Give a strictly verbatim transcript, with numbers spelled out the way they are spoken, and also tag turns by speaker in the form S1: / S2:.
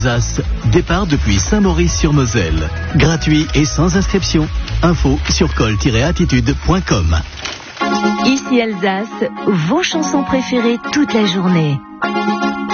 S1: Alsace, départ depuis Saint-Maurice-sur-Moselle. Gratuit et sans inscription. Info sur col tiret attitude point com.
S2: Ici Alsace, vos chansons préférées toute la journée.